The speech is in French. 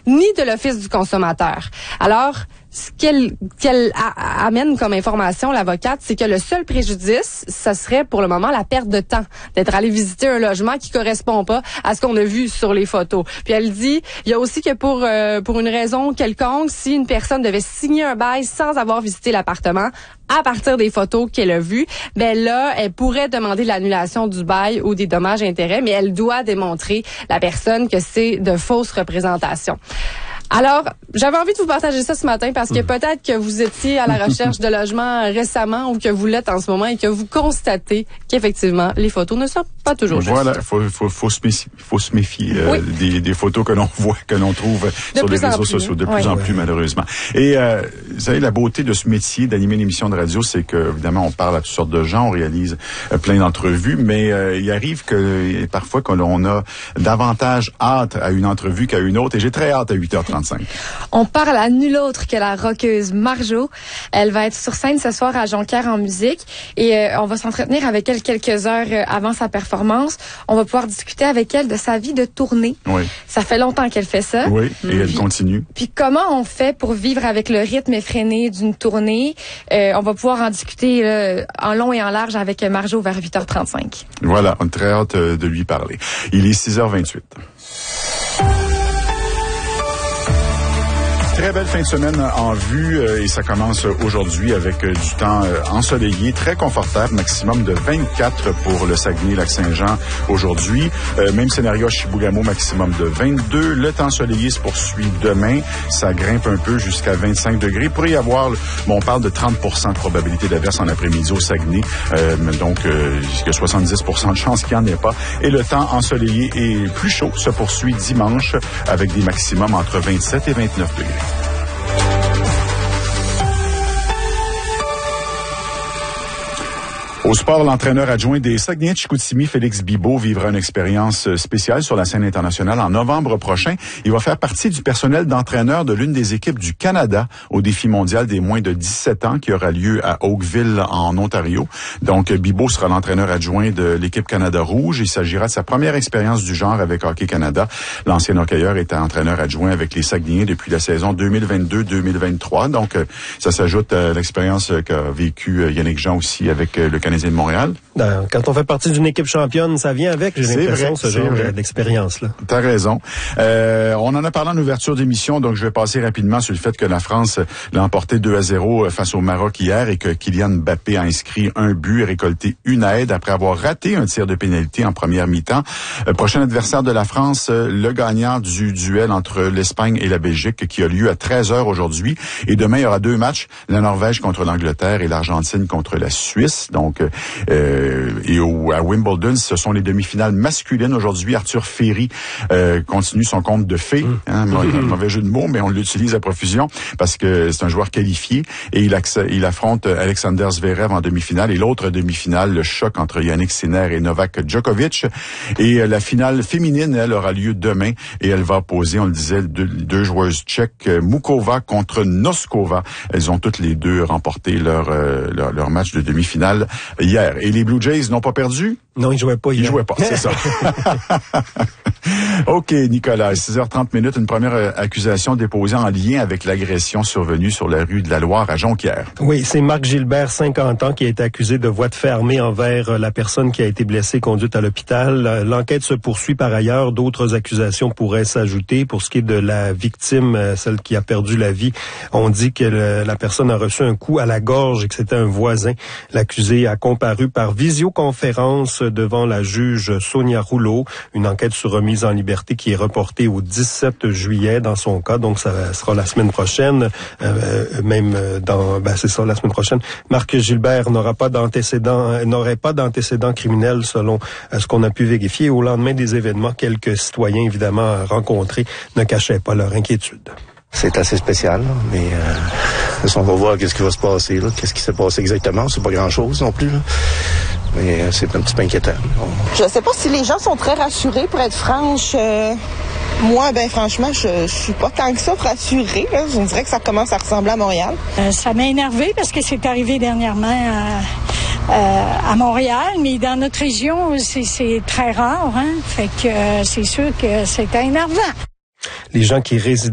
ni de l'Office du consommateur. Alors, ce qu'elle amène comme information, l'avocate, c'est que le seul préjudice, ça serait pour le moment la perte de temps d'être allé visiter un logement qui correspond pas à ce qu'on a vu sur les photos. Puis elle dit, il y a aussi que pour une raison quelconque, si une personne devait signer un bail sans avoir visité l'appartement, à partir des photos qu'elle a vues, ben là, elle pourrait demander l'annulation du bail ou des dommages et intérêts, mais elle doit démontrer, la personne, que c'est de fausses représentations. Alors, j'avais envie de vous partager ça ce matin parce que peut-être que vous étiez à la recherche de logements récemment ou que vous l'êtes en ce moment et que vous constatez qu'effectivement, les photos ne sont pas toujours justes. Voilà, faut se méfier des photos que l'on voit, que l'on trouve sur les réseaux sociaux de plus en plus, malheureusement. Et vous savez, la beauté de ce métier d'animer une émission de radio, c'est que évidemment, on parle à toutes sortes de gens, on réalise plein d'entrevues, mais il arrive que parfois qu'on a davantage hâte à une entrevue qu'à une autre, et j'ai très hâte à 8h35. On parle à nul autre que la rockeuse Marjo. Elle va être sur scène ce soir à Jonquière en musique et on va s'entretenir avec elle quelques heures avant sa performance. On va pouvoir discuter avec elle de sa vie de tournée. Oui. Ça fait longtemps qu'elle fait ça. Oui, et elle continue. Puis comment on fait pour vivre avec le rythme effréné d'une tournée? On va pouvoir en discuter en long et en large avec Marjo vers 8h35. Voilà, on a très hâte de lui parler. Il est 6h28. Très belle fin de semaine en vue et ça commence aujourd'hui avec du temps ensoleillé, très confortable, maximum de 24 pour le Saguenay-Lac-Saint-Jean aujourd'hui. Même scénario à Chibougamau, maximum de 22. Le temps ensoleillé se poursuit demain. Ça grimpe un peu jusqu'à 25 degrés. Il pourrait y avoir, on parle de 30% de probabilité d'averse en après-midi au Saguenay. Donc, il y a 70% de chance qu'il n'y en ait pas. Et le temps ensoleillé et plus chaud se poursuit dimanche avec des maximums entre 27 et 29 degrés. Au sport, l'entraîneur adjoint des Saguenayens de Chicoutimi, Félix Bibeau, vivra une expérience spéciale sur la scène internationale en novembre prochain. Il va faire partie du personnel d'entraîneur de l'une des équipes du Canada au défi mondial des moins de 17 ans qui aura lieu à Oakville, en Ontario. Donc, Bibeau sera l'entraîneur adjoint de l'équipe Canada Rouge. Il s'agira de sa première expérience du genre avec Hockey Canada. L'ancien hockeyeur était entraîneur adjoint avec les Saguenayens depuis la saison 2022-2023. Donc, ça s'ajoute à l'expérience qu'a vécue Yannick Jean aussi avec le Canadien de Montréal. Quand on fait partie d'une équipe championne, ça vient avec, j'ai l'impression, ce genre d'expérience-là. T'as raison. On en a parlé en ouverture d'émission, donc je vais passer rapidement sur le fait que la France l'a emporté 2-0 face au Maroc hier et que Kylian Mbappé a inscrit un but et récolté une aide après avoir raté un tir de pénalité en première mi-temps. Prochain adversaire de la France, le gagnant du duel entre l'Espagne et la Belgique qui a lieu à 13h aujourd'hui. Et demain, il y aura deux matchs, la Norvège contre l'Angleterre et l'Argentine contre la Suisse. Donc, à Wimbledon, ce sont les demi-finales masculines. Aujourd'hui, Arthur Ferry continue son compte de fée. Mauvais jeu de mots, mais on l'utilise à profusion parce que c'est un joueur qualifié et il affronte Alexander Zverev en demi-finale. Et l'autre demi-finale, le choc entre Yannick Sinner et Novak Djokovic. Et la finale féminine, elle, aura lieu demain et elle va opposer, on le disait, deux joueuses tchèques, Mukova contre Noskova. Elles ont toutes les deux remporté leur match de demi-finale hier. Et les Blue Jays n'ont pas perdu? Non, ils jouaient pas hier. Ils jouaient pas, c'est ça. OK, Nicolas, 6h30, une première accusation déposée en lien avec l'agression survenue sur la rue de la Loire à Jonquière. Oui, c'est Marc Gilbert, 50 ans, qui a été accusé de voie de fait armée envers la personne qui a été blessée, conduite à l'hôpital. L'enquête se poursuit par ailleurs. D'autres accusations pourraient s'ajouter. Pour ce qui est de la victime, celle qui a perdu la vie, on dit que la personne a reçu un coup à la gorge et que c'était un voisin. L'accusé a comparu par visioconférence devant la juge Sonia Rouleau. Une enquête sur remise en liberté qui est reportée au 17 juillet dans son cas. Donc, ça sera la semaine prochaine. C'est ça, la semaine prochaine. Marc Gilbert n'aurait pas d'antécédent criminel selon ce qu'on a pu vérifier. Au lendemain des événements, quelques citoyens, évidemment, rencontrés ne cachaient pas leur inquiétude. C'est assez spécial, mais on va voir qu'est-ce qui va se passer, là. Qu'est-ce qui s'est passé exactement. C'est pas grand-chose non plus, là. Mais c'est un petit peu inquiétant. Je sais pas si les gens sont très rassurés, pour être franche. Moi, franchement, je suis pas tant que ça rassurée, là. Je dirais que ça commence à ressembler à Montréal. Ça m'a énervé parce que c'est arrivé dernièrement à Montréal, mais dans notre région, c'est très rare, hein. Fait que c'est sûr que c'était énervant. Les gens qui résident